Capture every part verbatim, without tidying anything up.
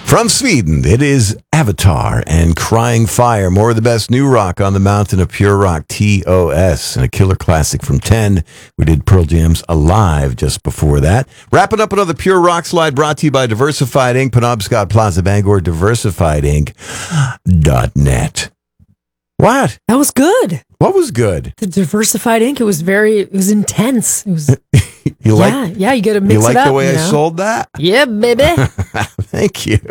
From Sweden, it is Avatar and Crying Fire. More of the best new rock on the mountain of pure rock, T O S, and a killer classic from ten. We did Pearl Jam's Alive just before that. Wrapping up another Pure Rock Slide brought to you by Diversified Incorporated, Penobscot Plaza, Bangor, diversified inc dot net. What? That was good. What was good? The Diversified Ink. It was very, it was intense. It was. You like? Yeah, yeah. You got to mix you like it up. the way you I know? sold that? Yeah, baby. Thank you.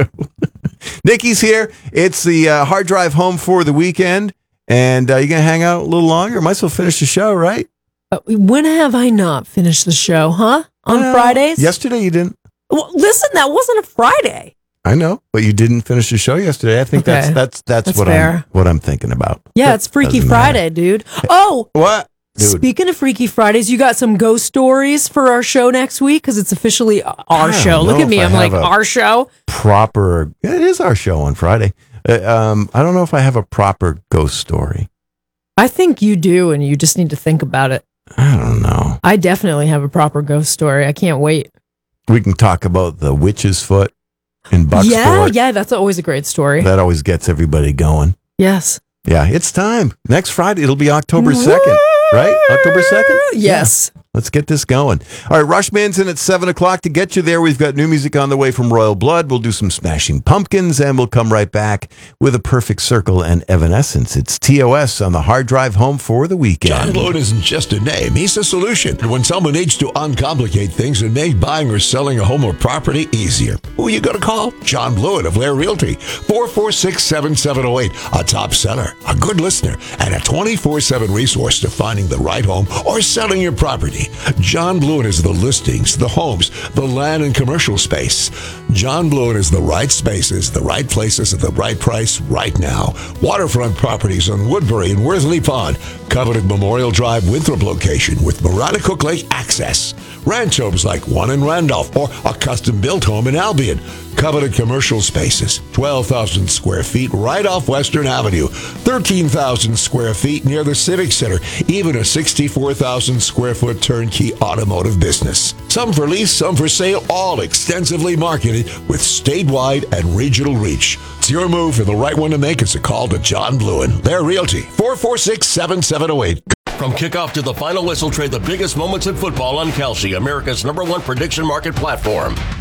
Nikki's here. It's the uh, hard drive home for the weekend, and uh, you gonna hang out a little longer? Might as well finish the show, right? Uh, when have I not finished the show? Huh? On Uh, Fridays? Yesterday you didn't. Well, listen, that wasn't a Friday. I know, but you didn't finish the show yesterday. I think Okay. that's that's that's, That's what fair. I'm what I'm thinking about. Yeah, That it's Freaky doesn't Friday, matter. dude. Oh, What? Dude. speaking of Freaky Fridays, you got some ghost stories for our show next week because it's officially our I don't show. Look know at me. if I I'm like, have a- our show? Proper. It is our show on Friday. Uh, um, I don't know if I have a proper ghost story. I think you do, and you just need to think about it. I don't know. I definitely have a proper ghost story. I can't wait. We can talk about the witch's foot in Bucksport. Yeah, yeah, that's always a great story. That always gets everybody going. Yes. Yeah, it's time. Next Friday, it'll be October second, right? October second? Yes. Yeah. Let's get this going. All right, Rushman's in at seven o'clock. To get you there, we've got new music on the way from Royal Blood. We'll do some Smashing Pumpkins, and we'll come right back with A Perfect Circle and Evanescence. It's T O S on the hard drive home for the weekend. John Blewett isn't just a name, he's a solution. When someone needs to uncomplicate things and make buying or selling a home or property easier, who are you going to call? John Blewett of Lair Realty, four four six, seven seven zero eight. A top seller, a good listener, and a twenty-four seven resource to finding the right home or selling your property. John Blewett is the listings, the homes, the land and commercial space. John Blewett is the right spaces, the right places at the right price right now. Waterfront properties on Woodbury and Worthley Pond. Coveted Memorial Drive Winthrop location with Marana-Cook Lake access. Ranch homes like one in Randolph or a custom-built home in Albion. Coveted commercial spaces, twelve thousand square feet right off Western Avenue, thirteen thousand square feet near the Civic Center, even a sixty-four thousand square foot turnkey automotive business. Some for lease, some for sale, all extensively marketed with statewide and regional reach. It's your move, and the right one to make is a call to John Blewett. Their Realty, four four six, seven seven zero eight. From kickoff to the final whistle, trade the biggest moments in football on Kelsey, America's number one prediction market platform.